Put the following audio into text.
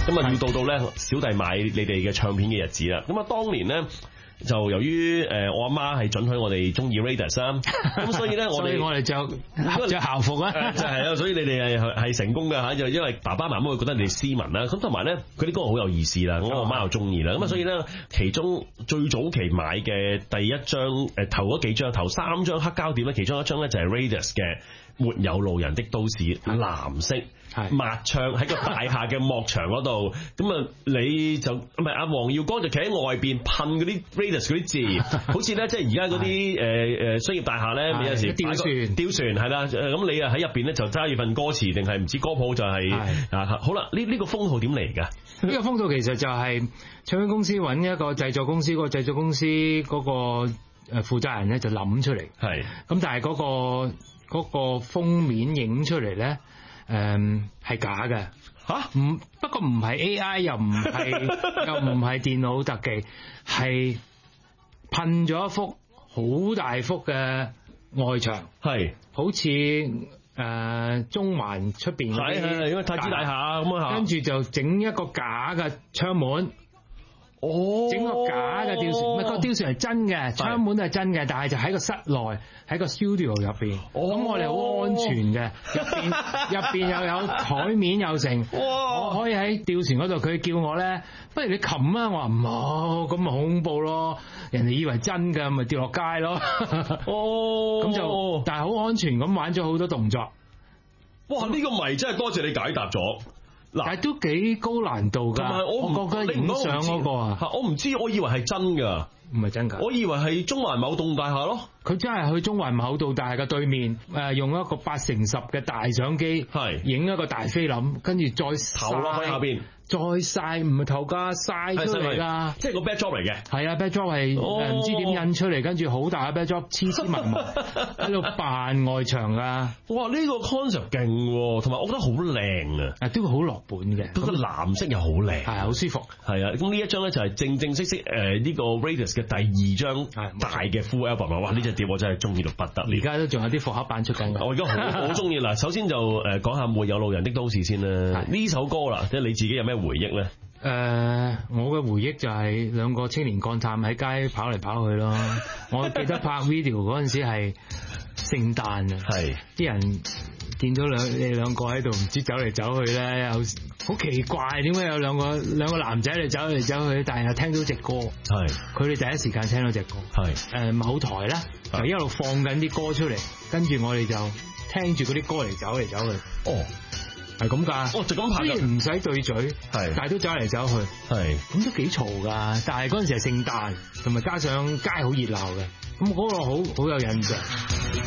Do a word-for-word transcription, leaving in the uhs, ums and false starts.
咁啊要到到咧小弟買你哋嘅唱片嘅日子啦。咁啊當年咧。就由於誒我阿媽係准許我哋中意 Raidas 啊，咁所以咧我哋我哋就着校服啊， 就係啊，所以你哋係係成功嘅嚇，就因為爸爸媽媽會覺得你哋斯文啦，咁同埋咧佢啲歌好有意思啦，我阿媽又中意啦，咁啊所以咧其中最早期買嘅第一張誒頭嗰幾張頭三張黑膠碟咧，其中一張咧就係 Raidas 嘅沒有路人的都市，藍色抹唱喺個大廈嘅幕牆嗰度，咁啊你就唔係阿黃耀光就企喺外邊噴嗰啲 Raidas 嗰啲字，好似咧即係而家嗰啲誒誒商業大廈咧，你有時吊船吊船係啦，咁你啊喺入邊咧就揸住份歌詞，定係唔知歌譜就係、是、啊好啦，呢呢、這個封號點嚟㗎？ 呢個封號其實就係唱片公司揾一個製作公司，個製作公司嗰個誒負責人咧就諗出嚟，係咁但係嗰、那個。嗰、那個封面影出嚟咧，誒、嗯、係假嘅嚇，唔不過唔係 A I 又唔係又唔係電腦特技，係噴咗一幅好大幅嘅外牆，係好似誒、呃、中環出邊嗰啲， 因為太子大廈咁啊， 跟住就整一個假嘅窗門。哦，整個假嘅吊船，唔係個吊船係真嘅，窗門係真嘅，但係就喺個室內，喺個 studio 入邊。咁、哦、我哋好安全嘅，入邊入邊又有台面有成，我可以喺吊船嗰度。佢叫我咧，不如你擒啊！我話唔好，咁咪好恐怖咯。人哋以為真嘅，咪跌落街咯。哦，咁就但係好安全咁玩咗好多動作。 哇！呢、這個謎真係多謝你解答咗。 但係都幾高難度㗎，同埋我我覺得影相嗰個啊， 我唔知，我以為係真㗎， 唔係真㗎， 我以為係中環某棟大廈咯。 佢真係去中環某棟大廈嘅對面，誒用一個八乘十嘅大相機，係影一個大菲林，跟住再投落去下邊。 再曬唔係頭家曬出嚟㗎， 即係個 backdrop 嚟嘅。係啊 ，backdrop 係誒唔知點印出嚟，跟住好大嘅 backdrop 黐黐密密喺度扮外牆㗎。 哇！呢、呢個 concept 勁喎，同埋我覺得好靚啊， 都會好落本嘅。 嗰個藍色又好靚，係好舒服。係啊，咁呢一張咧就係正正式式誒呢個 Raidas 嘅第二張大嘅 full album 啊！哇！呢隻碟我真係中意到不得了。 而家都仲有啲復刻版出緊。 我而家好好中意嗱，首先就誒講下沒有路人的都市先啦。呢首歌啦，即係你自己有咩回憶咧？ 誒、呃，我嘅回憶就係兩個青年幹探喺街跑嚟跑去咯。我記得拍 video 嗰陣時係聖誕啊，係啲人見到兩你兩個喺度唔知走嚟走去咧，好奇怪，點解有兩個兩個男仔嚟走嚟走去，但係又聽到隻歌，係佢哋第一時間聽到隻歌，係誒某台咧就一路放緊啲歌出嚟，跟住我哋就聽住嗰啲歌嚟走嚟走去，哦。係咁噶，哦就咁拍，雖然唔使對嘴，係，但係都走嚟走去，係，咁都幾嘈噶。但係嗰陣時係聖誕，同埋加上街好熱鬧嘅，咁嗰個好好有印象。